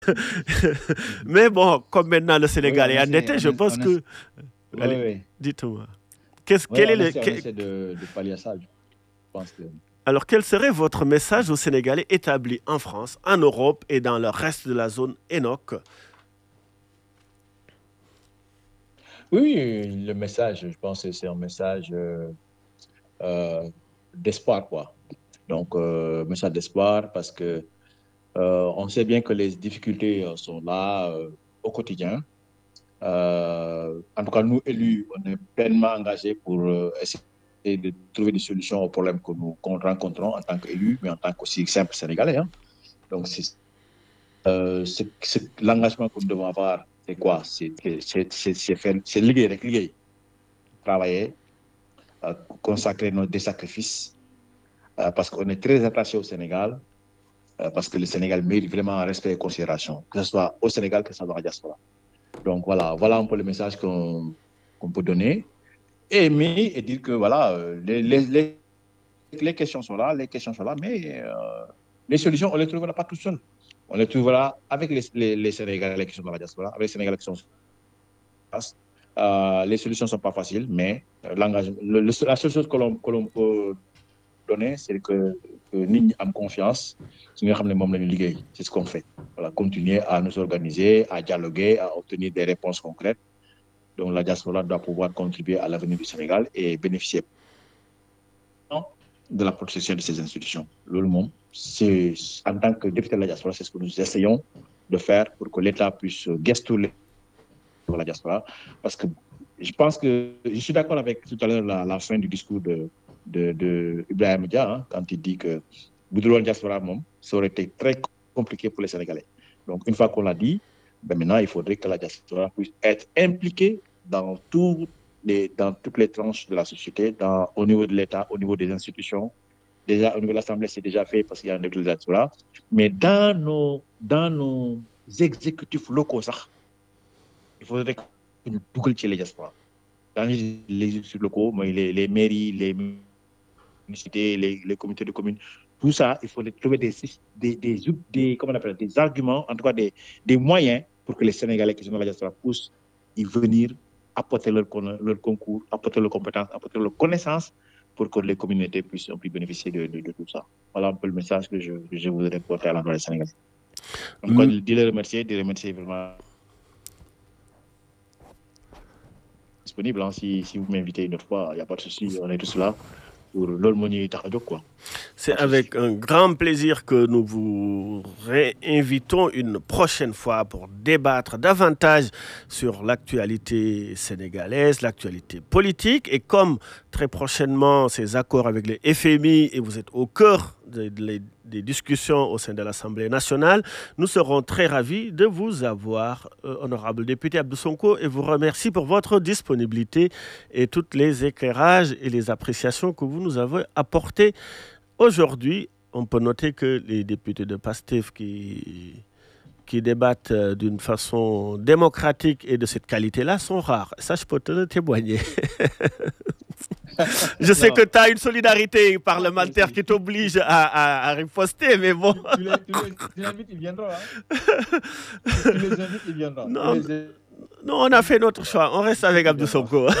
Mais bon, comme maintenant le Oui, Sénégal est endetté, je pense que... oui, Allez, oui. dites-moi. Oui, Quel est le... on essaie de pallier à ça, je pense que. Alors, quel serait votre message aux Sénégalais établis en France, en Europe et dans le reste de la zone ENOC? Oui, oui, le message, je pense que c'est un message euh, d'espoir, quoi. Donc, message d'espoir parce que on sait bien que les difficultés sont là au quotidien. En tout cas, nous, élus, on est pleinement engagés pour essayer de trouver des solutions aux problèmes que nous qu'on rencontrons en tant qu'élus, mais en tant qu'aussi simple Sénégalais, hein. Donc, l'engagement que nous devons avoir, c'est quoi? C'est liggéey, travailler, consacrer des sacrifices, parce qu'on est très attaché au Sénégal, parce que le Sénégal mérite vraiment un respect et considération, que ce soit au Sénégal, que ce soit dans la diaspora. Donc voilà un peu le message qu'on peut donner. Et dire que voilà, les questions sont là, mais les solutions, on ne les trouvera pas tout seul. On les trouvera avec les Sénégalais qui sont dans la diaspora, avec les Sénégalais qui sont sur place. Les solutions ne sont pas faciles, mais la seule chose que l'on peut donner, c'est que nit ñi am confiance ci nga xam ne moom la ñu liggéey. C'est ce qu'on fait. Voilà, continuer à nous organiser, à dialoguer, à obtenir des réponses concrètes. Donc la diaspora doit pouvoir contribuer à l'avenir du Sénégal et bénéficier de la protection de ces institutions. Le monde, c'est en tant que député de la diaspora, c'est ce que nous essayons de faire pour que l'État puisse gestourner la diaspora. Parce que je pense que je suis d'accord avec tout à l'heure la fin du discours de Ibrahim Dia, hein, quand il dit que Boudoulan diaspora, ça aurait été très compliqué pour les Sénégalais. Donc, une fois qu'on l'a dit, ben maintenant, il faudrait que la diaspora puisse être impliquée dans toutes les tranches de la société, au niveau de l'État, au niveau des institutions. Déjà, au niveau de l'Assemblée, c'est déjà fait parce qu'il y a un décret de la diaspora. Mais dans nos exécutifs locaux, ça, il faudrait que nous douglions les diasporas. Dans les exécutifs locaux, les mairies, les municipalités, les comités de communes, tout ça, il faut trouver comment on appelle, des arguments, en tout cas des moyens pour que les Sénégalais qui sont dans la diaspora puissent y venir apporter leur concours, apporter leurs compétences, apporter leurs connaissances pour que les communautés puissent bénéficier de tout ça. Voilà un peu le message que je voudrais porter à l'endroit des Sénégalais. Donc, de les remercier vraiment disponible. Hein. Si vous m'invitez une autre fois, il n'y a pas de souci, on est tous là pour l'Olmoni Tarado, quoi. C'est Pas de souci. avec un grand plaisir que nous vous réinvitons une prochaine fois pour débattre davantage sur l'actualité sénégalaise, l'actualité politique. Et comme très prochainement ces accords avec les FMI et vous êtes au cœur des discussions au sein de l'Assemblée nationale, nous serons très ravis de vous avoir, honorable député Abdou Sonko, et vous remercie pour votre disponibilité et tous les éclairages et les appréciations que vous nous avez apportés. Aujourd'hui, on peut noter que les députés de PASTEF qui débattent d'une façon démocratique et de cette qualité-là sont rares. Ça, je peux te le témoigner. Je sais que Non, tu as une solidarité non, parlementaire qui t'oblige à riposter, mais bon. tu l'invites, il viendra. Hein. Tu les invites, il viendra. Non, non, on a fait notre choix. On reste avec Il Abdou viendra. Sonko.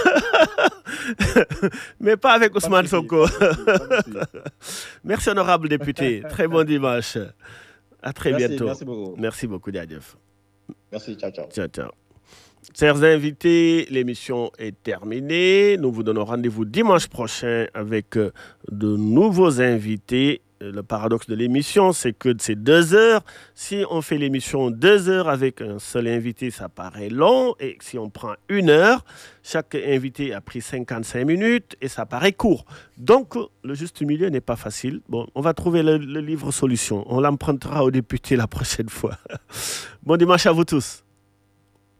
Mais pas avec Pas de Ousmane souci, Sonko. pas de souci, pas de souci. Merci, honorable député. Très bon dimanche. À très bientôt. Merci beaucoup. Merci beaucoup, Diadef. Merci, ciao, ciao. Ciao, ciao. Chers invités, l'émission est terminée. Nous vous donnons rendez-vous dimanche prochain avec de nouveaux invités. Le paradoxe de l'émission, c'est que c'est 2 heures. Si on fait l'émission 2 heures avec un seul invité, ça paraît long. Et si on prend 1 heure, chaque invité a pris 55 minutes et ça paraît court. Donc, le juste milieu n'est pas facile. Bon, on va trouver le livre solution. On l'empruntera aux députés la prochaine fois. Bon dimanche à vous tous.